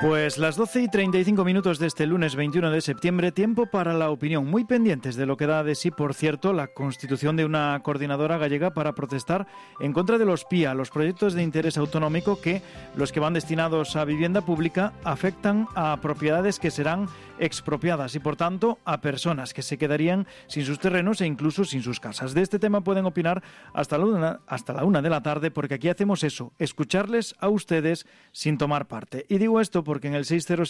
Pues las 12:35 de este lunes 21 de septiembre, tiempo para la opinión. Muy pendientes de lo que da de sí, por cierto, la constitución de una coordinadora gallega para protestar en contra de los PIA, los proyectos de interés autonómico que, los que van destinados a vivienda pública, afectan a propiedades que serán expropiadas y, por tanto, a personas que se quedarían sin sus terrenos e incluso sin sus casas. De este tema pueden opinar hasta la 1 de la tarde, porque aquí hacemos eso, escucharles a ustedes sin tomar parte. Y digo esto porque en el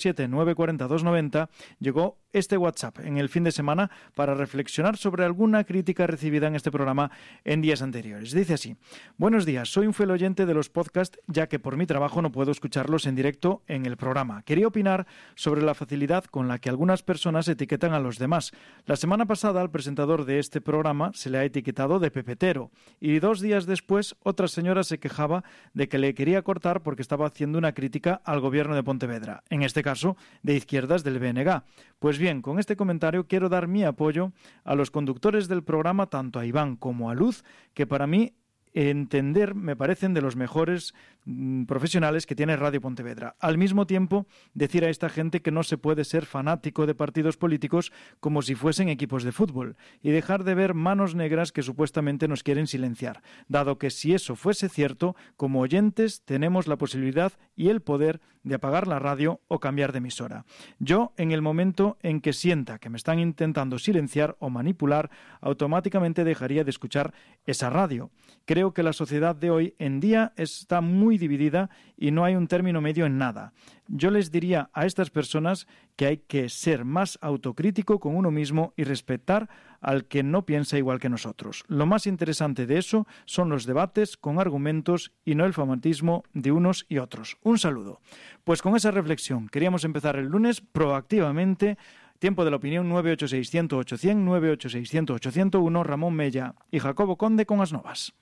607-940-290 llegó este WhatsApp en el fin de semana para reflexionar sobre alguna crítica recibida en este programa en días anteriores. Dice así: buenos días, soy un fiel oyente de los podcasts, ya que por mi trabajo no puedo escucharlos en directo en el programa. Quería opinar sobre la facilidad con la que algunas personas etiquetan a los demás. La semana pasada al presentador de este programa se le ha etiquetado de pepetero y 2 días después otra señora se quejaba de que le quería cortar porque estaba haciendo una crítica al gobierno de Pontevedra, en este caso de izquierdas del BNG. Pues bien, con este comentario quiero dar mi apoyo a los conductores del programa, tanto a Iván como a Luz, que para mí entender me parecen de los mejores profesionales que tiene Radio Pontevedra. Al mismo tiempo, decir a esta gente que no se puede ser fanático de partidos políticos como si fuesen equipos de fútbol y dejar de ver manos negras que supuestamente nos quieren silenciar, dado que si eso fuese cierto, como oyentes tenemos la posibilidad y el poder de apagar la radio o cambiar de emisora. Yo, en el momento en que sienta que me están intentando silenciar o manipular, automáticamente dejaría de escuchar esa radio. Creo que la sociedad de hoy en día está muy dividida y no hay un término medio en nada. Yo les diría a estas personas que hay que ser más autocrítico con uno mismo y respetar al que no piensa igual que nosotros. Lo más interesante de eso son los debates con argumentos y no el fanatismo de unos y otros. Un saludo. Pues con esa reflexión queríamos empezar el lunes proactivamente. Tiempo de la opinión 986-100-800, 986-100-801, Ramón Mella y Jacobo Conde con as novas.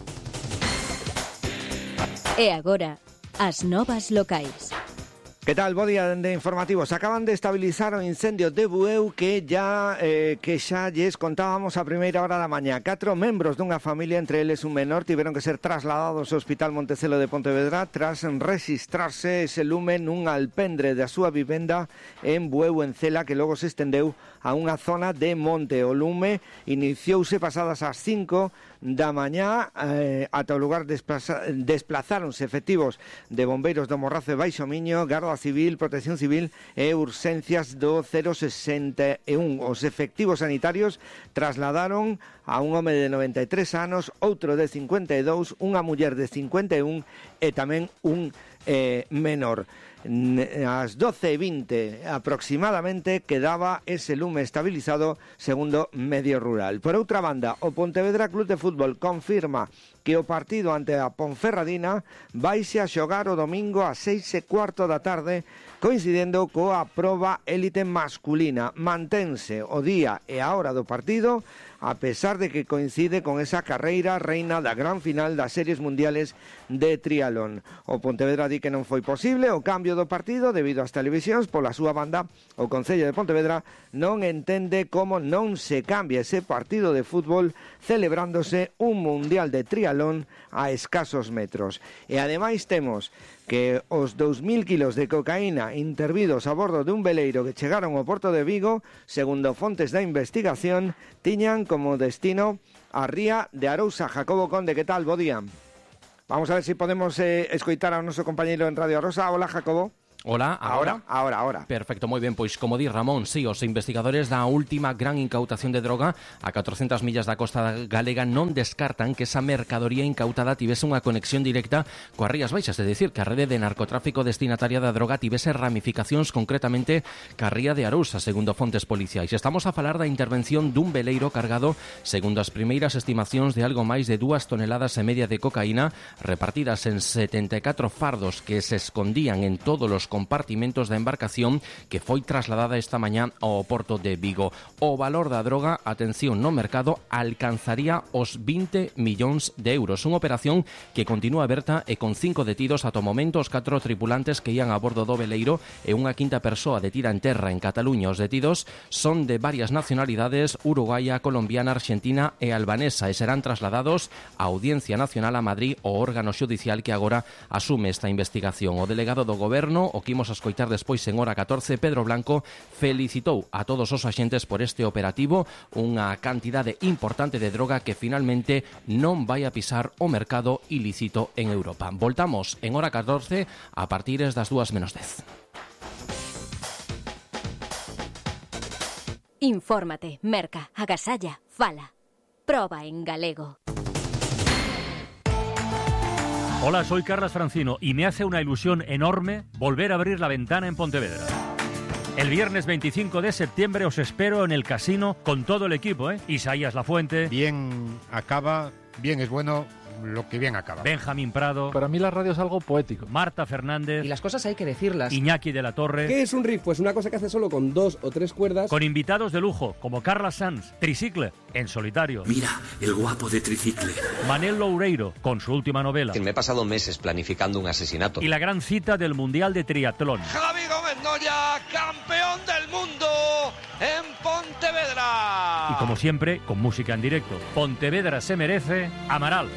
E agora, as novas locais. Que tal? Bo día de informativos. Acaban de estabilizar o incendio de Bueu que xa lles contábamos a primeira hora da mañá. 4 membros dunha familia, entre eles un menor, tiveron que ser trasladados ao Hospital Montecelo de Pontevedra tras rexistrarse ese lume nun alpendre da súa vivenda en Bueu, en Cela, que logo se estendeu a unha zona de monte. O lume iniciouse pasadas as 5 da mañá. Ata o lugar desplazáronse efectivos de bombeiros do Morrazo e Baixo Miño, Garda Civil, Protección Civil e Urxencias do 061. Os efectivos sanitarios trasladaron a un home de 93 anos, outro de 52, unha muller de 51 e tamén un menor. Ás 12:20 aproximadamente quedaba ese lume estabilizado, segundo Medio Rural. Por outra banda, o Pontevedra Club de Fútbol confirma que o partido ante a Ponferradina vaise a xogar o domingo ás 6:15 da tarde, coincidendo coa proba élite masculina. Mantense o día e a hora do partido, a pesar de que coincide con esa carreira reina da gran final das series mundiales de triatlón. O Pontevedra di que non foi posible o cambio do partido debido ás televisións. Pola súa banda, o Concello de Pontevedra non entende como non se cambia ese partido de fútbol celebrándose un mundial de triatlón a escasos metros. E ademais temos que os 2.000 kilos de cocaína intervidos a bordo de un veleiro que chegaron ao Porto de Vigo, segundo fontes da investigación, tiñan como destino a ría de Arousa. Jacobo Conde, que tal? Bo día. Vamos a ver se podemos escoitar ao noso compañeiro en Radio Arousa. Hola, Jacobo. Hola, ahora. Perfecto, moi ben, pois como di Ramón, sí, os investigadores da última gran incautación de droga a 400 millas da costa galega non descartan que esa mercadoría incautada tivese unha conexión directa coas Rías Baixas, é dicir, que a rede de narcotráfico destinataria da droga tivese ramificacións concretamente ca ría de Arousa, segundo fontes policiais. Estamos a falar da intervención dun veleiro cargado, segundo as primeiras estimacións, de algo máis de 2,5 toneladas de cocaína repartidas en 74 fardos que se escondían en todos os compartimentos da embarcación que foi trasladada esta mañá ao Porto de Vigo. O valor da droga, atención, no mercado alcanzaría os 20 millóns de euros. Unha operación que continúa aberta e con 5 detidos ata o momento. Os 4 tripulantes que ian a bordo do veleiro e unha quinta persoa detida en terra en Cataluña. Os detidos son de varias nacionalidades: uruguaya, colombiana, argentina e albanesa, e serán trasladados á Audiencia Nacional a Madrid, o órgano xudicial que agora asume esta investigación. O delegado do Goberno, o que imos a escoitar despois en hora 14, Pedro Blanco felicitou a todos os axentes por este operativo, unha cantidade importante de droga que finalmente non vai a pisar o mercado ilícito en Europa. Voltamos en hora 14 a partir das 2:10. Infórmate, merca, agasalla, fala. Proba en galego. Hola, soy Carlas Francino y me hace una ilusión enorme volver a abrir la ventana en Pontevedra. El viernes 25 de septiembre os espero en el casino con todo el equipo, Isaías Lafuente. Bien acaba, bien es bueno, lo que bien acaba. Benjamín Prado. Para mí la radio es algo poético. Marta Fernández. Y las cosas hay que decirlas. Iñaki de la Torre. ¿Qué es un riff? Pues una cosa que hace solo con 2 o 3 cuerdas. Con invitados de lujo, como Carla Sanz, Tricicle, en solitario. Mira, el guapo de Tricicle. Manel Loureiro, con su última novela. Me he pasado meses planificando un asesinato. Y la gran cita del Mundial de Triatlón. Javi Gómez Noya, campeón del mundo en Pontevedra. Y como siempre, con música en directo. Pontevedra se merece Amaral.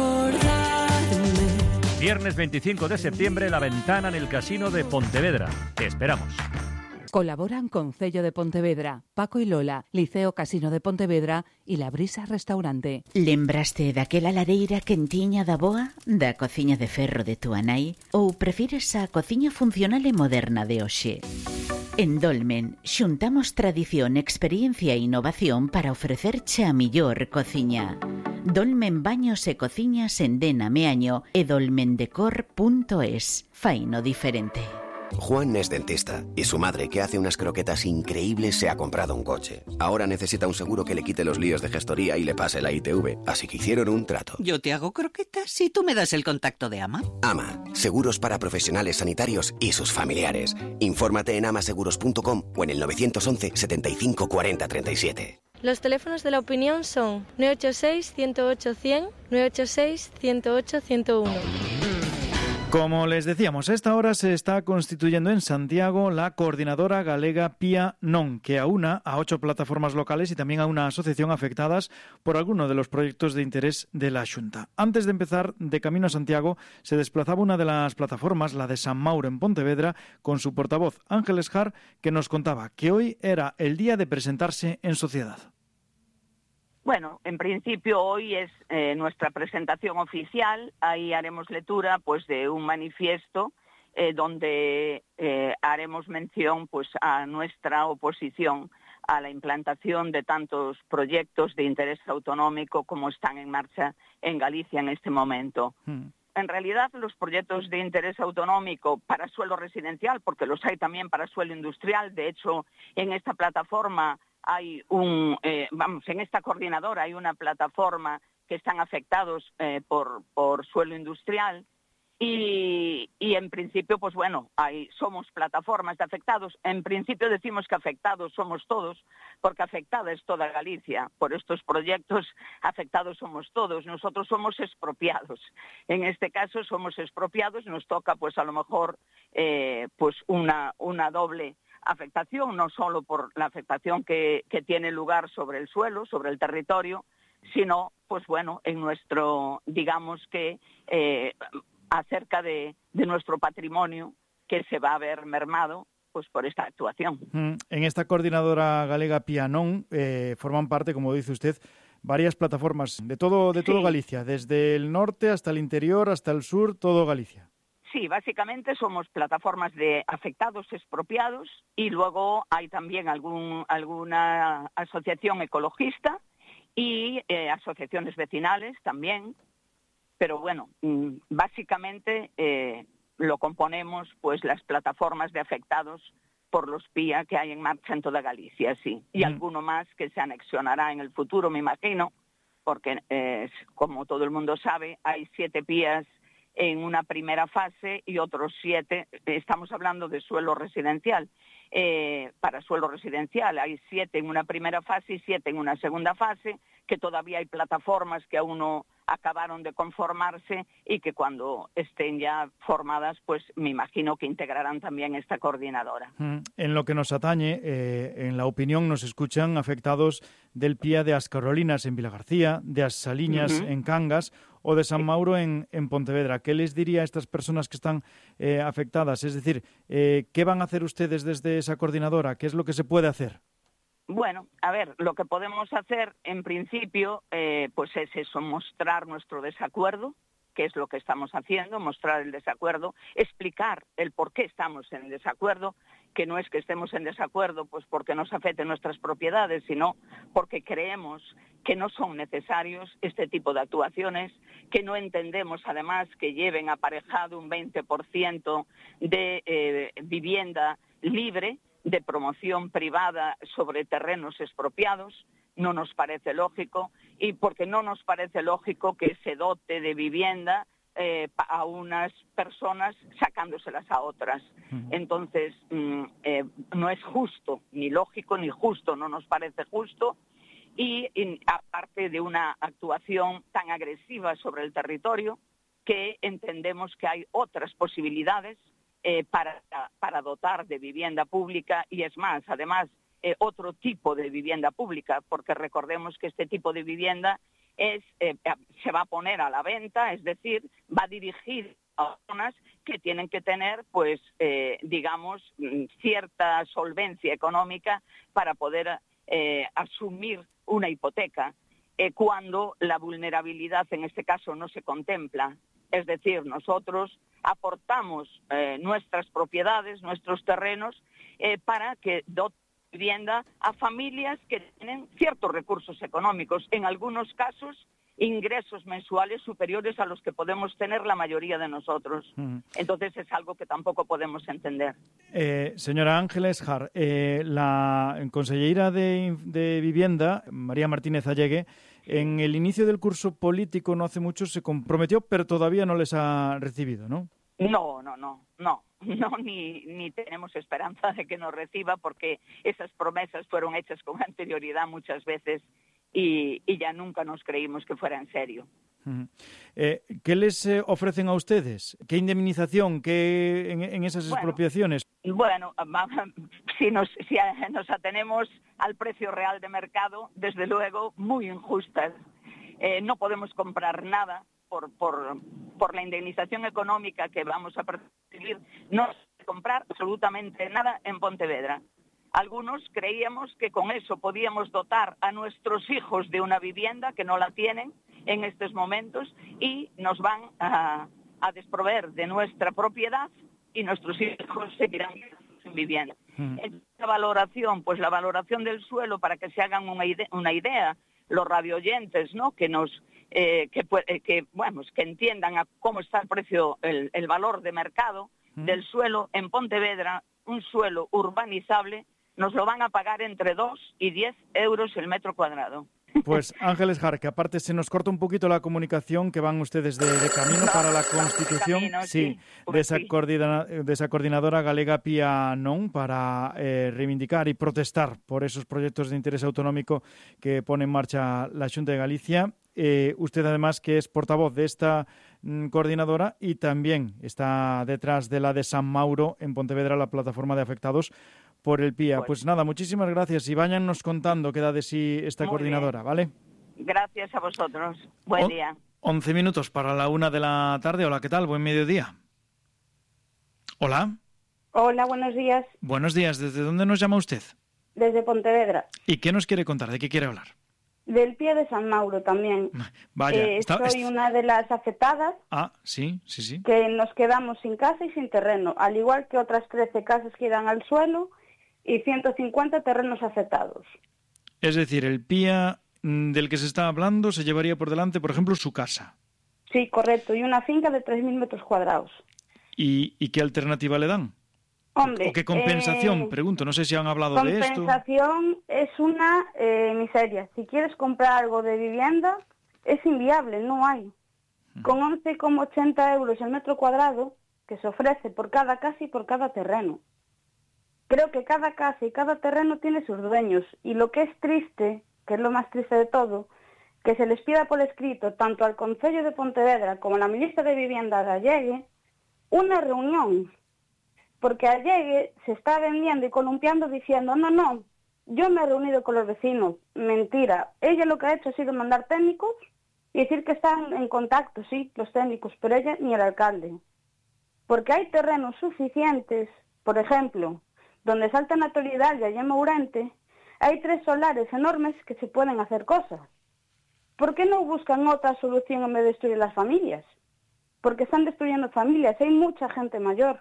Viernes 25 de septiembre, la ventana en el casino de Pontevedra. Te esperamos. Colaboran Concello de Pontevedra, Paco y Lola, Liceo Casino de Pontevedra y La Brisa Restaurante. Lembraste daquela lareira quentiña da boa, da cociña de ferro de túa nai, ou prefires a cociña funcional e moderna de hoxe? En Dolmen, xuntamos tradición, experiencia e innovación para ofrecerche a millor cociña. Dolmen Baños e Cociñas en Dena Meaño e dolmendecor.es. Faino diferente. Juan es dentista y su madre, que hace unas croquetas increíbles, se ha comprado un coche. Ahora necesita un seguro que le quite los líos de gestoría y le pase la ITV, así que hicieron un trato. Yo te hago croquetas y tú me das el contacto de AMA. AMA, seguros para profesionales sanitarios y sus familiares. Infórmate en amaseguros.com o en el 911 75 40 37. Los teléfonos de la opinión son 986-108-100, 986-108-101. Como les decíamos, a esta hora se está constituyendo en Santiago la coordinadora galega Pía Non, que aúna a 8 plataformas locales y también a una asociación afectadas por alguno de los proyectos de interés de la Xunta. Antes de empezar, de camino a Santiago, se desplazaba una de las plataformas, la de San Mauro en Pontevedra, con su portavoz Ángeles Jar, que nos contaba que hoy era el día de presentarse en sociedad. Bueno, en principio hoy es nuestra presentación oficial. Ahí haremos lectura pues de un manifiesto donde haremos mención pues a nuestra oposición a la implantación de tantos proyectos de interés autonómico como están en marcha en Galicia en este momento. En realidad, los proyectos de interés autonómico para suelo residencial, porque los hay también para suelo industrial, de hecho, en esta plataforma hay en esta coordinadora hay una plataforma que están afectados por suelo industrial y en principio, pues bueno, somos plataformas de afectados. En principio decimos que afectados somos todos, porque afectada es toda Galicia. Por estos proyectos afectados somos todos. Nosotros somos expropiados. En este caso somos expropiados. Nos toca, pues a lo mejor, pues una doble afectación, no solo por la afectación que tiene lugar sobre el suelo, sobre el territorio, sino, pues bueno, en nuestro, digamos que, acerca de nuestro patrimonio que se va a ver mermado pues por esta actuación. En esta coordinadora galega Pía Non forman parte, como dice usted, varias plataformas de todo Galicia, desde el norte hasta el interior, hasta el sur, todo Galicia. Sí, básicamente somos plataformas de afectados expropiados y luego hay también alguna asociación ecologista y asociaciones vecinales también, pero bueno, básicamente lo componemos pues las plataformas de afectados por los PIA que hay en marcha en toda Galicia, sí, y alguno más que se anexionará en el futuro, me imagino, porque como todo el mundo sabe, hay 7 PIAs en una primera fase y otros 7, estamos hablando de suelo residencial. Para suelo residencial hay 7 en una primera fase y 7 en una segunda fase, que todavía hay plataformas que aún no acabaron de conformarse y que cuando estén ya formadas, pues me imagino que integrarán también esta coordinadora. En lo que nos atañe, en la opinión nos escuchan afectados del PIA de As Carolinas en Vilagarcía, de As Saliñas en Cangas o de San Mauro en Pontevedra. ¿Qué les diría a estas personas que están afectadas? Es decir, ¿qué van a hacer ustedes desde esa coordinadora? ¿Qué es lo que se puede hacer? Bueno, a ver, lo que podemos hacer en principio pues es eso, mostrar nuestro desacuerdo, que es lo que estamos haciendo, mostrar el desacuerdo, explicar el por qué estamos en desacuerdo, que no es que estemos en desacuerdo pues porque nos afecten nuestras propiedades, sino porque creemos que no son necesarios este tipo de actuaciones, que no entendemos además que lleven aparejado un 20% de vivienda libre, de promoción privada sobre terrenos expropiados. No nos parece lógico, y porque no nos parece lógico que se dote de vivienda a unas personas sacándoselas a otras. Entonces, no es justo, ni lógico, ni justo, no nos parece justo, y aparte de una actuación tan agresiva sobre el territorio, que entendemos que hay otras posibilidades para dotar de vivienda pública, y es más, además, otro tipo de vivienda pública, porque recordemos que este tipo de vivienda se va a poner a la venta, es decir, va a dirigir a zonas que tienen que tener, pues, digamos, cierta solvencia económica para poder asumir una hipoteca, cuando la vulnerabilidad en este caso no se contempla. Es decir, nosotros aportamos nuestras propiedades, nuestros terrenos, para que doten vivienda a familias que tienen ciertos recursos económicos, en algunos casos ingresos mensuales superiores a los que podemos tener la mayoría de nosotros. Entonces es algo que tampoco podemos entender. Señora Ángeles Jar, la consellera de Vivienda, María Martínez Allegue, en el inicio del curso político no hace mucho se comprometió, pero todavía no les ha recibido, ¿no? No, ni tenemos esperanza de que nos reciba, porque esas promesas fueron hechas con anterioridad muchas veces y ya nunca nos creímos que fuera en serio. ¿Qué les ofrecen a ustedes? ¿Qué indemnización en esas expropiaciones? Bueno, si nos atenemos al precio real de mercado, desde luego muy injustas. No podemos comprar nada por la indemnización económica que vamos a percibir, no se comprar absolutamente nada en Pontevedra. Algunos creíamos que con eso podíamos dotar a nuestros hijos de una vivienda que no la tienen en estos momentos, y nos van a desproveer de nuestra propiedad y nuestros hijos seguirán sin vivienda. Esta valoración, pues la valoración del suelo, para que se hagan una idea, los radioyentes, ¿no?, que entiendan a cómo está el precio, el valor de mercado del suelo en Pontevedra, un suelo urbanizable, nos lo van a pagar entre 2 y 10 euros el metro cuadrado. Pues Ángeles Jar, que aparte se nos corta un poquito la comunicación, que van ustedes de camino para la Constitución, de esa coordinadora galega Pía Non, para reivindicar y protestar por esos proyectos de interés autonómico que pone en marcha la Xunta de Galicia. Usted además que es portavoz de esta coordinadora y también está detrás de la de San Mauro en Pontevedra, la plataforma de afectados por el PIA. Pues nada, muchísimas gracias y váyannos contando qué da de sí esta coordinadora, ¿vale? Gracias a vosotros. Buen día. 11 minutos para la 1 de la tarde. Hola, ¿qué tal? Buen mediodía. Hola. Hola, buenos días. Buenos días. ¿Desde dónde nos llama usted? Desde Pontevedra. ¿Y qué nos quiere contar? ¿De qué quiere hablar? Del PIA de San Mauro también. Vaya. Soy una de las afectadas. Ah, sí. Que nos quedamos sin casa y sin terreno, al igual que otras 13 casas que irán al suelo y 150 terrenos afectados. Es decir, el PIA del que se está hablando se llevaría por delante, por ejemplo, su casa. Sí, correcto, y una finca de 3.000 metros cuadrados. ¿Y qué alternativa le dan? Hombre, ¿O qué compensación? Pregunto, no sé si han hablado de esto. Compensación es una miseria. Si quieres comprar algo de vivienda, es inviable, no hay. Con 11,80 euros el metro cuadrado que se ofrece por cada casa y por cada terreno. Creo que cada casa y cada terreno tiene sus dueños, y lo que es triste, que es lo más triste de todo, que se les pida por escrito tanto al Concello de Pontevedra como a la ministra de Vivienda de Allegue una reunión, porque Allegue se está vendiendo y columpiando diciendo no, yo me he reunido con los vecinos. Mentira, ella lo que ha hecho ha sido mandar técnicos y decir que están en contacto, sí, los técnicos, pero ella ni el alcalde. Porque hay terrenos suficientes, por ejemplo, donde Salta Natural y allá en Mourente, hay 3 solares enormes que se pueden hacer cosas. ¿Por qué no buscan otra solución en vez de destruir las familias? Porque están destruyendo familias, hay mucha gente mayor.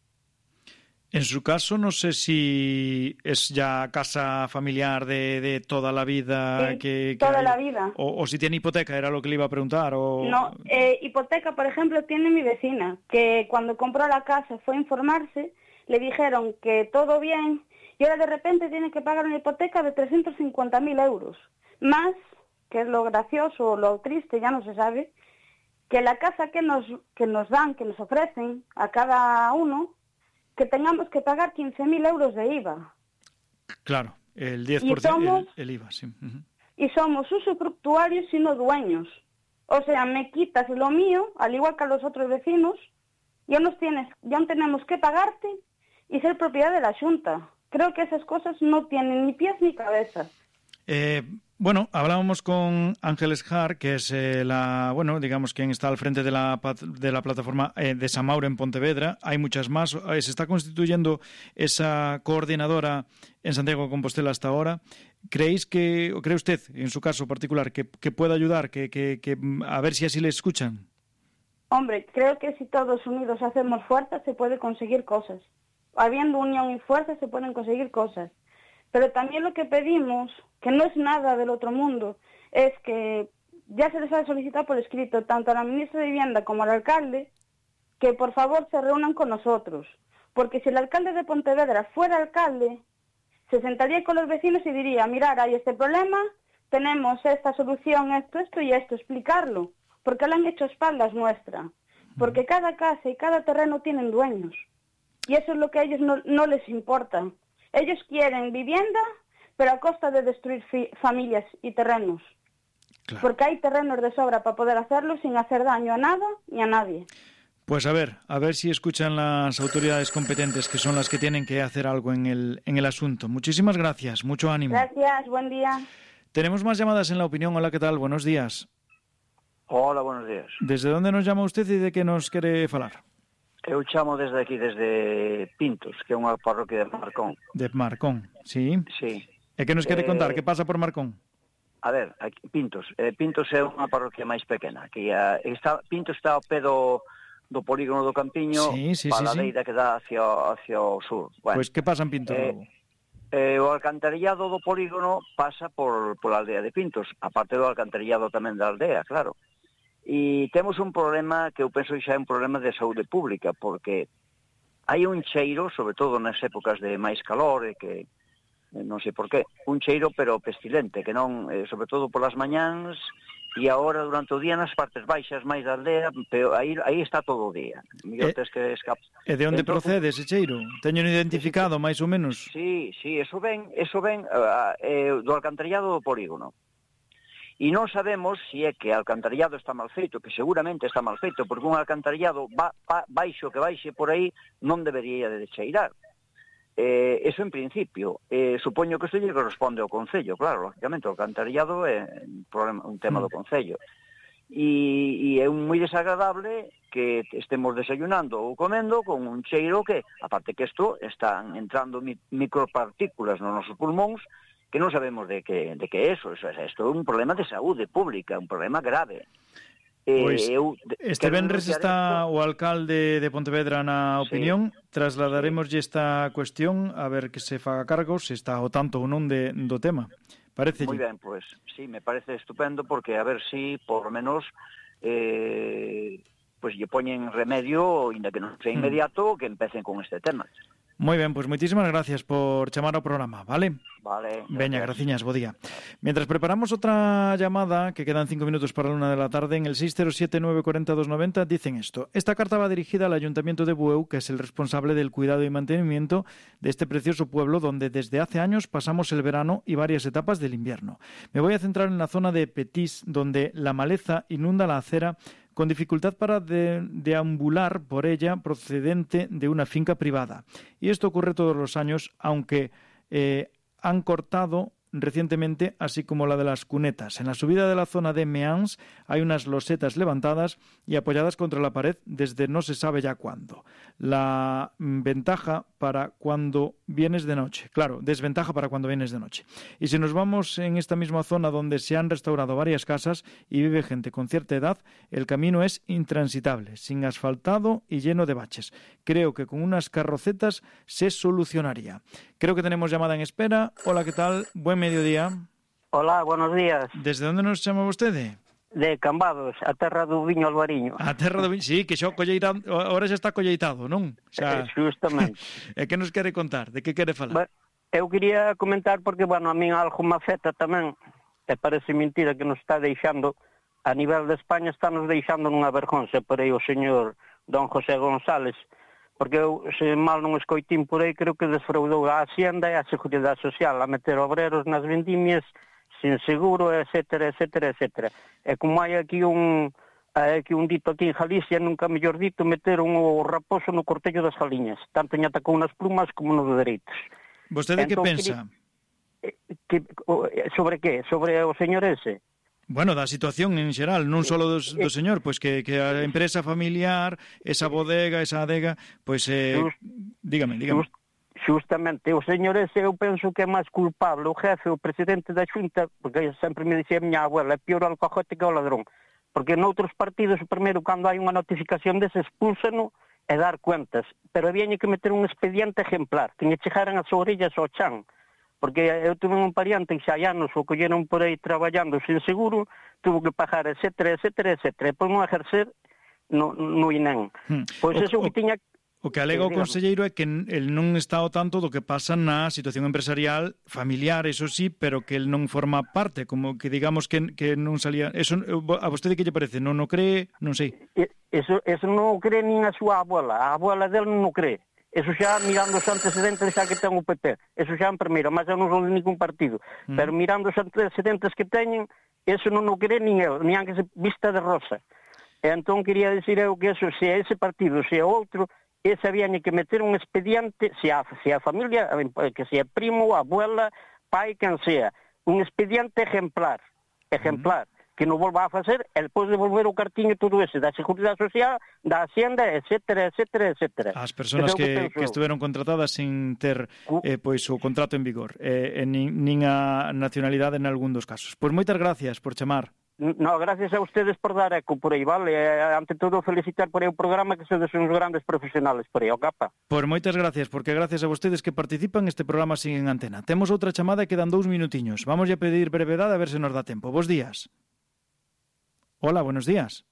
En su caso, no sé si es ya casa familiar de toda la vida. Sí, toda la vida. O si tiene hipoteca, era lo que le iba a preguntar. No, hipoteca, por ejemplo, tiene mi vecina, que cuando compró la casa fue a informarse, le dijeron que todo bien, y ahora de repente tiene que pagar una hipoteca de 350.000 euros. Más, que es lo gracioso o lo triste, ya no se sabe, que la casa que nos dan, que nos ofrecen a cada uno, que tengamos que pagar 15.000 euros de IVA. Claro, el 10%, el IVA, sí. Uh-huh. Y somos usufructuarios y no dueños. O sea, me quitas lo mío, al igual que a los otros vecinos, ya no tenemos que pagarte y ser propiedad de la Xunta. Creo que esas cosas no tienen ni pies ni cabeza. Bueno, hablábamos con Ángeles Jar, que es digamos quien está al frente de la plataforma de Samaure en Pontevedra. Hay muchas más. Se está constituyendo esa coordinadora en Santiago de Compostela hasta ahora. ¿Cree usted, en su caso particular, que puede ayudar, que a ver si así le escuchan? Hombre, creo que si todos unidos hacemos fuerza se puede conseguir cosas. Habiendo unión y fuerza se pueden conseguir cosas. Pero también lo que pedimos, que no es nada del otro mundo, es que ya se les ha solicitado por escrito tanto a la ministra de Vivienda como al alcalde que por favor se reúnan con nosotros. Porque si el alcalde de Pontevedra fuera alcalde, se sentaría con los vecinos y diría, mirad, hay este problema, tenemos esta solución, esto y esto, explicarlo. Porque lo han hecho a espaldas nuestra. Porque cada casa y cada terreno tienen dueños. Y eso es lo que a ellos no les importa. Ellos quieren vivienda, pero a costa de destruir familias y terrenos. Claro. Porque hay terrenos de sobra para poder hacerlo sin hacer daño a nada ni a nadie. Pues a ver si escuchan las autoridades competentes, que son las que tienen que hacer algo en el asunto. Muchísimas gracias, mucho ánimo. Gracias, buen día. Tenemos más llamadas en La Opinión. Hola, ¿qué tal? Buenos días. Hola, buenos días. ¿Desde dónde nos llama usted y de qué nos quiere falar? Eu chamo desde aquí, desde Pintos, que é unha parroquia de Marcón. De Marcón, sí. Sí. E que nos quere contar? Que pasa por Marcón? A ver, aquí, Pintos é unha parroquia máis pequena. Pintos está ao pé do polígono do Campiño, paladeira que dá hacia o sur. Bueno, pois que pasa en Pintos? O alcantarillado do polígono pasa por a aldea de Pintos, aparte do alcantarillado tamén da aldea, claro. E temos un problema que eu penso que xa é un problema de saúde pública, porque hai un cheiro, sobre todo nas épocas de máis calor, que non sei por qué, un cheiro pero pestilente, que non, sobre todo polas mañáns, e agora durante o día nas partes baixas máis da aldea, pero aí está todo o día. E de onde procede ese cheiro? Teño identificado, máis ou menos? Sí, eso ven do alcantarillado do polígono. E non sabemos se é que o alcantarillado está mal feito, que seguramente está mal feito, porque un alcantarillado baixo que baixe por aí non debería de cheirar. Eso en principio. Supoño que isto lle corresponde ao Concello, claro, lógicamente o alcantarillado é un tema do Concello. E é moi desagradable que estemos desayunando ou comendo con un cheiro que, aparte que isto, están entrando micropartículas nos nosos pulmóns, que non sabemos de que é eso. Isto é un problema de saúde pública, un problema grave. Pois este venres está o alcalde de Pontevedra na opinión, trasladaremoslle esta cuestión a ver que se faga cargo, se está ao tanto ou non do tema. Parece. Moi ben, pois sí, me parece estupendo, porque a ver si por lo menos pois lle poñen remedio, inda que non sea inmediato, que empecen con este tema. Moi ben, pois moitísimas gracias por chamar ao programa, vale? Vale. Veña, graciñas, bo día. Mientras preparamos outra llamada, que quedan 5 minutos para la 1 de la tarde, en el 607-940-290 dicen esto. Esta carta va dirigida al Ayuntamiento de Bueu, que es el responsable del cuidado y mantenimiento de este precioso pueblo, donde desde hace años pasamos el verano y varias etapas del invierno. Me voy a centrar en la zona de Petís, donde la maleza inunda la acera con dificultad para deambular por ella procedente de una finca privada. Y esto ocurre todos los años, aunque han cortado recientemente, así como la de las cunetas. En la subida de la zona de Means hay unas losetas levantadas y apoyadas contra la pared desde no se sabe ya cuándo. La ventaja para cuando vienes de noche. Claro, desventaja para cuando vienes de noche. Y si nos vamos en esta misma zona donde se han restaurado varias casas y vive gente con cierta edad, el camino es intransitable, sin asfaltado y lleno de baches. Creo que con unas carrocetas se solucionaría. Creo que tenemos llamada en espera. Hola, ¿qué tal? Buen mediodía. Hola, buenos días. ¿Desde dónde nos chama vostede? De Cambados, a terra do viño Alvariño. A terra do viño, sí, que xo colleitado, ahora xa está colleitado, non? Xa... Justamente. E que nos quere contar? De que quere falar? Eu quería comentar porque, bueno, a min algo me afecta tamén, e parece mentira que nos está deixando, a nivel de España está nos deixando nunha vergonza por aí o señor don José González, porque eu, se mal non escoitín por aí, creo que desfraudou a Hacienda e a Seguridade Social a meter obreros nas vendimias sin seguro, etcétera, etcétera, etcétera. E como hai aquí un dito aquí en Galicia, nunca mellor dito, meteron o raposo no cortello das galiñas, tanto lle atacou nas plumas como nos dereitos. Vostede que pensa? Sobre que? Sobre o señor ese? Bueno, da situación en xeral, non só do señor, pois que a empresa familiar, esa bodega, esa adega, pois, dígame. Justamente, o señor ese eu penso que é máis culpable, o jefe, o presidente da Xunta, porque sempre me dicía a miña abuela, é pior o alcajote que o ladrón, porque noutros partidos, primeiro, cando hai unha notificación dese, expúlsano e dar cuentas, pero habíañe que meter un expediente ejemplar, que lle chegaran as orellas ao chan, porque eu tuve un pariente que xa hai anos o colleron por aí traballando sin seguro, tuvo que pagar, etcétera, etcétera, etcétera, e por non ejercer no INEM. Pois eso que tiña... O que alega o conselleiro é que el non está ao tanto do que pasa na situación empresarial familiar, eso sí, pero que el non forma parte, como que digamos que non salía... Eso, a vostede que lle parece? Non o cree? Non sei. Eso non o cree nin a súa abuela. A abuela del non o cree. Eso xa mirando os antecedentes xa que ten o PP. Eso xa en primeiro, mas eu non son de ningún partido. Pero mirando os antecedentes que teñen, eso non o cree nin eu, nin que se vista de rosa. E entón quería dicir eu que eso, se é ese partido, se é outro... ese habían que meter un expediente, se a familia, que sea primo, abuela, pai, quen sea, un expediente ejemplar, que non volva a facer, e despois devolver o cartiño todo ese, da Seguridade Social, da Hacienda, etcétera, etcétera, etcétera. As persoas que estuveron contratadas sin ter pois o contrato en vigor, nin a nacionalidade en algún dos casos. Pois moitas gracias por chamar. No, gracias a ustedes por dar eco por aí, vale? Ante todo, felicitar por aí o programa, que sodes uns grandes profesionales por aí, o capa. Pois moitas gracias, porque gracias a vostedes que participan, este programa sigue en antena. Temos outra chamada e quedan 2 minutiños. Vamos a pedir brevedade a ver se nos dá tempo. Bos días. Hola, buenos días.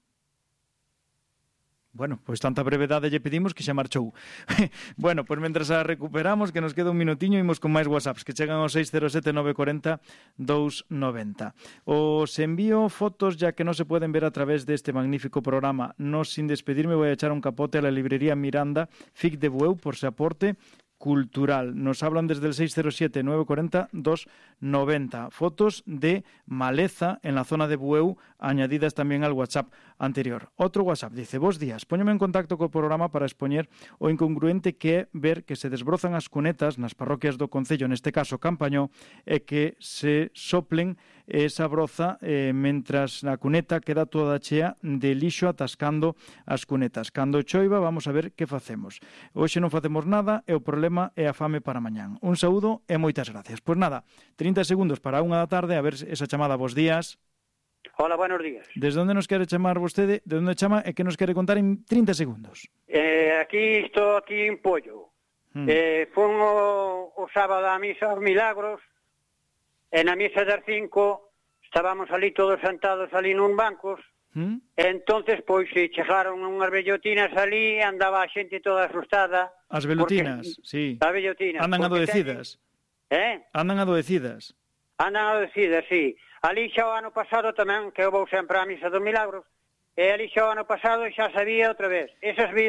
Bueno, pois tanta brevedade lle pedimos que xa marchou. Bueno, pois mentras a recuperamos, que nos queda un minutiño, imos con máis WhatsApps, que chegan ao 607-940-290. Os envío fotos ya que non se pueden ver a través deste magnífico programa. No, sin despedirme, voy a echar un capote a la librería Miranda, FIC de Bueu, por se aporte cultural. Nos hablan desde el 607-940-290. Fotos de maleza en la zona de Bueu, añadidas también al WhatsApp anterior. Otro WhatsApp dice: bos días, póñome en contacto co programa para expoñer o incongruente que é ver que se desbrozan as cunetas nas parroquias do concello, neste caso Campañó, e que se soplen esa broza mentras a cuneta queda toda chea de lixo atascando as cunetas. Cando choiva, vamos a ver que facemos. Hoxe non facemos nada e o problema é a fame para mañán. Un saúdo e moitas gracias. Pois nada, 30 segundos para 1 da tarde, a ver esa chamada. Bos días. Hola, buenos días. Desde onde nos quere chamar vostede? De onde chama e que nos quere contar en 30 segundos? Estou aquí en Pollo. Fun o sábado a misa aos Milagros, e na misa das 5 estábamos ali todos sentados ali nun bancos, e entonces pois se chegaron unhas bellotinas ali, andaba a xente toda asustada. As velutinas, sí. As bellotinas. Andan adoecidas. Andan adoecidas. Andan adoecidas, sí. Ali xa o ano pasado tamén, que eu vou sempre á misa dos Milagros, e ali xa o ano pasado xa sabía outra vez. Esas